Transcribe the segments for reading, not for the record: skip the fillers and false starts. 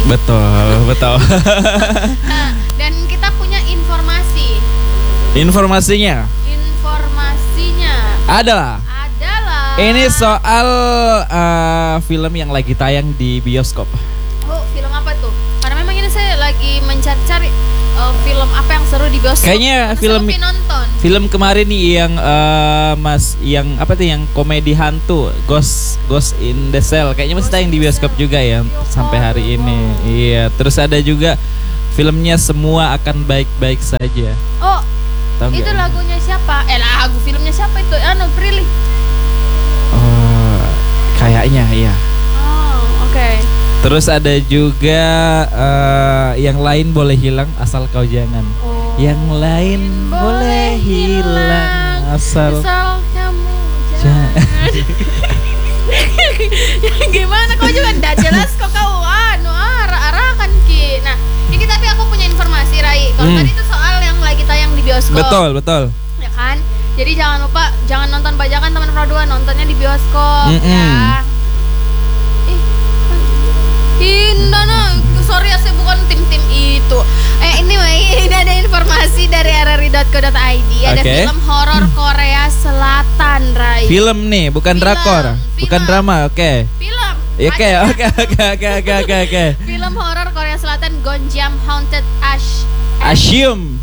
Betul, betul. Dan kita punya Informasinya adalah ini soal film yang lagi tayang di bioskop. Oh, film apa tuh? Karena memang ini saya lagi mencari-cari film apa yang seru di bioskop. Kayaknya film kemarin nih yang yang apa tuh, yang komedi hantu, Ghost in the Shell. Kayaknya masih tayang di bioskop juga ya sampai hari ini. Iya, terus ada juga filmnya Semua Akan Baik-Baik Saja. Oh, tahu itu gak? lagunya siapa? Lagu filmnya siapa itu? Prilly. Oh, kayaknya iya. Oh, oke. Terus ada juga Yang Lain Boleh Hilang Asal Kau Jangan. Oh, Yang lain boleh hilang asal kamu jangan. Gimana kau juga nggak jelas kok kau arahkan Ki. Nah, ini tapi aku punya informasi Rai. Kalau tadi itu soal yang lagi tayang di bioskop. Betul. Ya kan? Jadi jangan lupa, jangan nonton bajakan teman Pro 2, nontonnya di bioskop ya. Hindana, sorry ya saya bukan tim-tim itu. Ini ada informasi dari rri.co.id. Ada film horor Korea Selatan, Rai. Film nih, bukan drakor, bukan drama, oke. Film. Oke. Film horor Korea Selatan Gonjiam Haunted Asylum,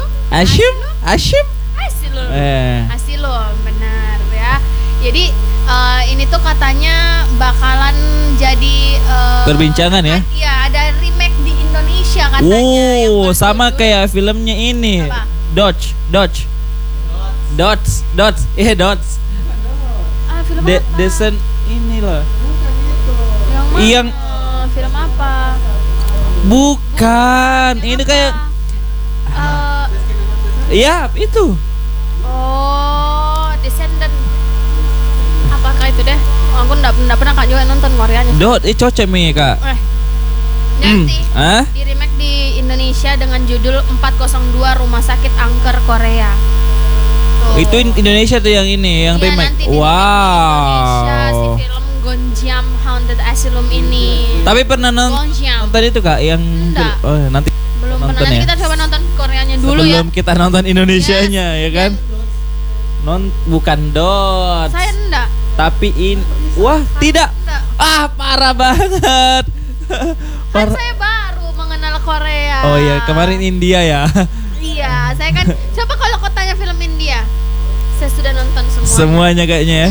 benar ya. Jadi ini tuh katanya bakalan jadi perbincangan ya. Iya, ada remake di Indonesia katanya. Sama kayak filmnya ini. Apa? Dodge. Film apa? Descent ini loh. Yang mana? Film apa? Bukan. Film ini apa? kayak iya, itu. Oh, Descendant. Apakah itu deh? Aku enggak pernah Kak juga nonton Koreanya. Cocok nih Kak. Nanti di remake di Indonesia dengan judul 402 Rumah Sakit Angker Korea. Tuh. Itu Indonesia tuh yang ini, yang remake. Nanti di Indonesia si film Gonjiam Haunted Asylum ini. Tapi pernah nonton itu Kak yang Enggak. Nanti belum nonton pernah. Nanti ya? kita coba nonton Koreanya dulu sebelum kita nonton Indonesianya ya kan. Bukan Dot. Saya enggak. Tapi tidak. Enggak. Parah banget. Kan saya baru mengenal Korea. Oh iya, kemarin India ya. Iya, saya kan coba kalau kau tanya film India, saya sudah nonton semuanya. Semuanya kayaknya ya.